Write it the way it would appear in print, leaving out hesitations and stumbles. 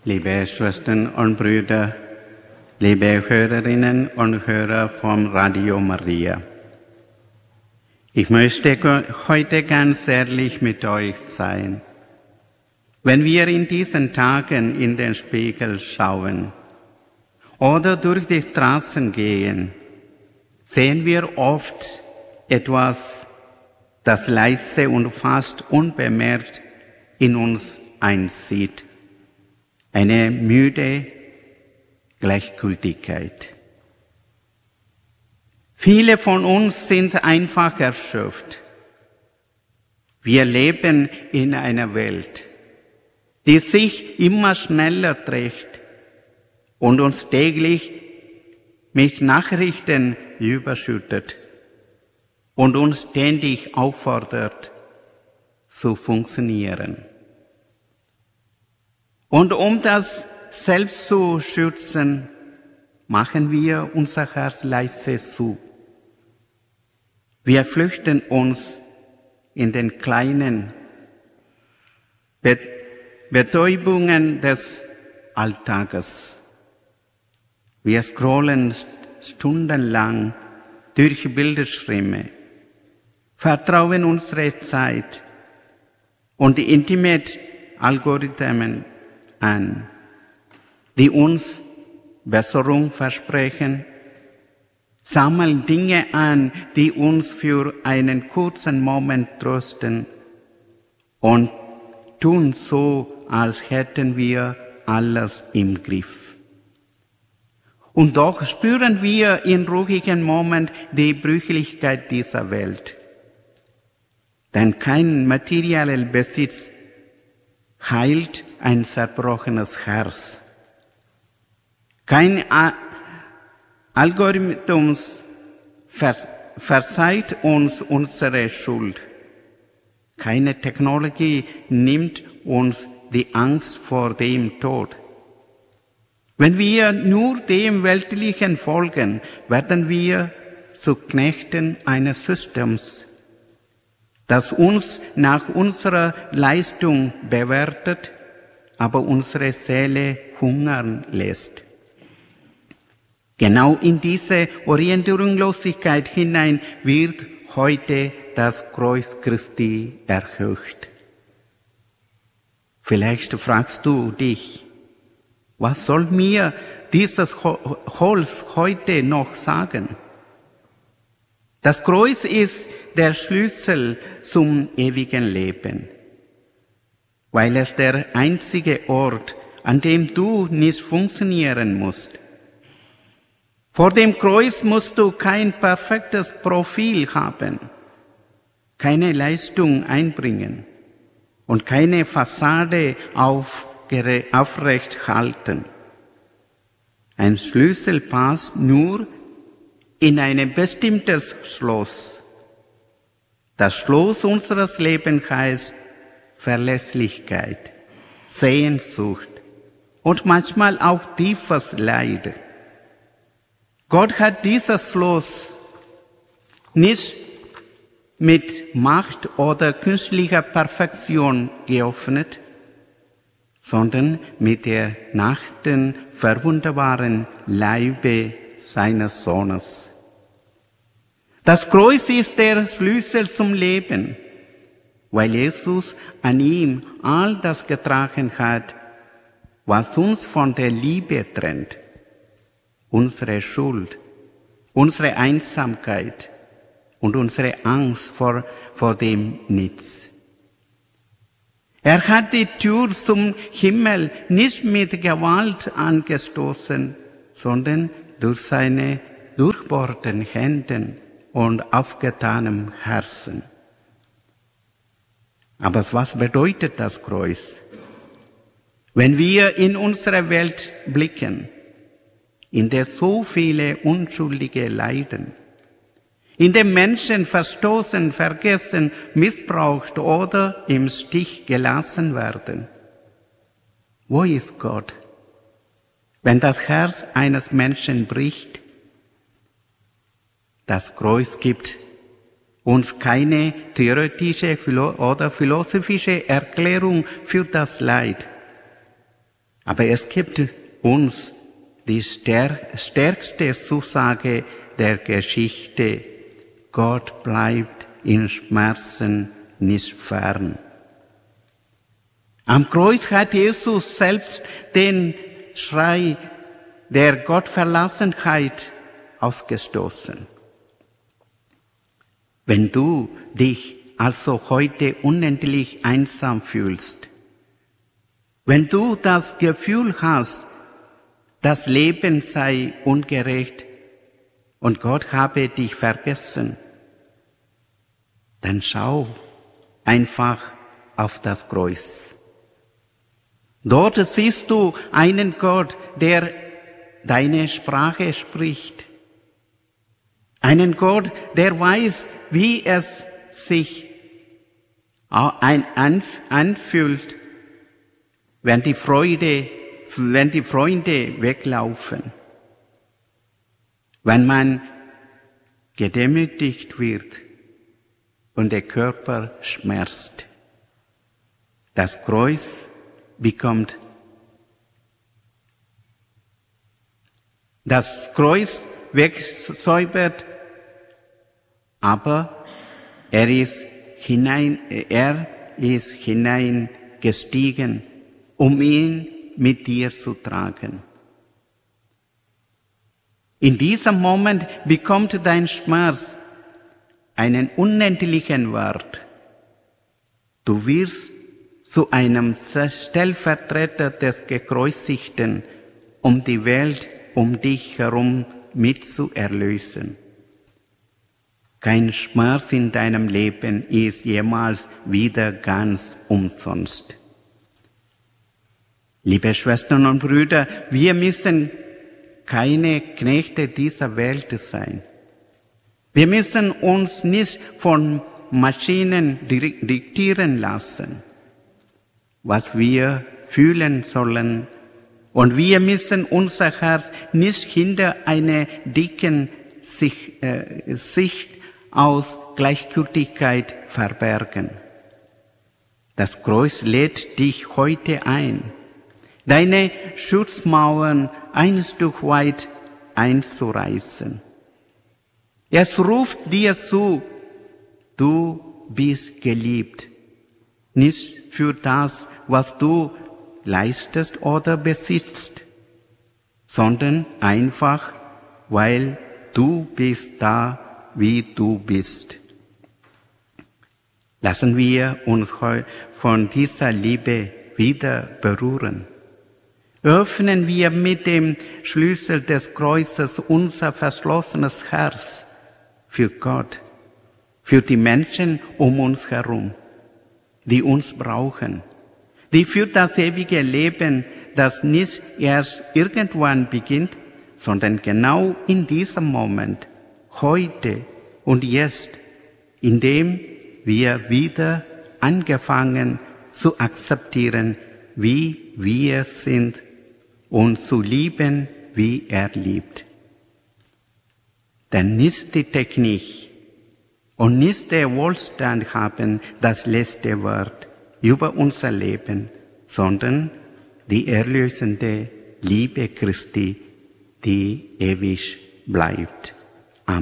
Liebe Schwestern und Brüder, liebe Hörerinnen und Hörer vom Radio Maria, ich möchte heute ganz ehrlich mit euch sein. Wenn wir in diesen Tagen in den Spiegel schauen oder durch die Straßen gehen, sehen wir oft etwas, das leise und fast unbemerkt in uns einzieht. Eine müde Gleichgültigkeit. Viele von uns sind einfach erschöpft. Wir leben in einer Welt, die sich immer schneller dreht und uns täglich mit Nachrichten überschüttet und uns ständig auffordert, zu funktionieren. Und um das selbst zu schützen, machen wir unser Herz leise zu. Wir flüchten uns in den kleinen Betäubungen des Alltages. Wir scrollen stundenlang durch Bildschirme, vertrauen unsere Zeit und die Internet-Algorithmen an, die uns Besserung versprechen, sammeln Dinge an, die uns für einen kurzen Moment trösten und tun so, als hätten wir alles im Griff. Und doch spüren wir in ruhigen Momenten die Brüchlichkeit dieser Welt. Denn kein materieller Besitz heilt ein zerbrochenes Herz. Kein Algorithmus verzeiht uns unsere Schuld. Keine Technologie nimmt uns die Angst vor dem Tod. Wenn wir nur dem Weltlichen folgen, werden wir zu Knechten eines Systems, das uns nach unserer Leistung bewertet, aber unsere Seele hungern lässt. Genau in diese Orientierungslosigkeit hinein wird heute das Kreuz Christi erhöht. Vielleicht fragst du dich, was soll mir dieses Holz heute noch sagen? Das Kreuz ist der Schlüssel zum ewigen Leben, weil es der einzige Ort, an dem du nicht funktionieren musst. Vor dem Kreuz musst du kein perfektes Profil haben, keine Leistung einbringen und keine Fassade aufrecht halten. Ein Schlüssel passt nur in ein bestimmtes Schloss. Das Schloss unseres Lebens heißt Verlässlichkeit, Sehnsucht und manchmal auch tiefes Leid. Gott hat dieses Schloss nicht mit Macht oder künstlicher Perfektion geöffnet, sondern mit der nackten, verwundbaren Leibe seines Sohnes. Das Kreuz ist der Schlüssel zum Leben, weil Jesus an ihm all das getragen hat, was uns von der Liebe trennt. Unsere Schuld, unsere Einsamkeit und unsere Angst vor dem Nichts. Er hat die Tür zum Himmel nicht mit Gewalt angestoßen, sondern durch seine durchbohrten Hände und aufgetanem Herzen. Aber was bedeutet das Kreuz? Wenn wir in unsere Welt blicken, in der so viele Unschuldige leiden, in dem Menschen verstoßen, vergessen, missbraucht oder im Stich gelassen werden. Wo ist Gott, wenn das Herz eines Menschen bricht? Das Kreuz gibt uns keine theoretische oder philosophische Erklärung für das Leid. Aber es gibt uns die stärkste Zusage der Geschichte. Gott bleibt in Schmerzen nicht fern. Am Kreuz hat Jesus selbst den Schrei der Gottverlassenheit ausgestoßen. Wenn du dich also heute unendlich einsam fühlst, wenn du das Gefühl hast, das Leben sei ungerecht und Gott habe dich vergessen, dann schau einfach auf das Kreuz. Dort siehst du einen Gott, der deine Sprache spricht. Einen Gott, der weiß, wie es sich anfühlt, wenn die Freunde weglaufen, wenn man gedemütigt wird und der Körper schmerzt. Das Kreuz wegsäubert, aber er ist hineingestiegen, um ihn mit dir zu tragen. In diesem Moment bekommt dein Schmerz einen unendlichen Wert. Du wirst zu einem Stellvertreter des Gekreuzigten, um die Welt um dich herum mit zu erlösen. Kein Schmerz in deinem Leben ist jemals wieder ganz umsonst. Liebe Schwestern und Brüder, wir müssen keine Knechte dieser Welt sein. Wir müssen uns nicht von Maschinen diktieren lassen, was wir fühlen sollen. Und wir müssen unser Herz nicht hinter einer dicken Sicht aus Gleichgültigkeit verbergen. Das Kreuz lädt dich heute ein, deine Schutzmauern ein Stück weit einzureißen. Es ruft dir zu, du bist geliebt, nicht für das, was du leistest oder besitzt, sondern einfach, weil du bist da, wie du bist. Lassen wir uns von dieser Liebe wieder berühren. Öffnen wir mit dem Schlüssel des Kreuzes unser verschlossenes Herz für Gott, für die Menschen um uns herum, die uns brauchen, die für das ewige Leben, das nicht erst irgendwann beginnt, sondern genau in diesem Moment, heute und jetzt, indem wir wieder angefangen zu akzeptieren, wie wir sind und zu lieben, wie er liebt. Denn nicht die Technik und nicht der Wohlstand haben das letzte Wort über unser Leben, sondern die erlösende Liebe Christi, die ewig bleibt.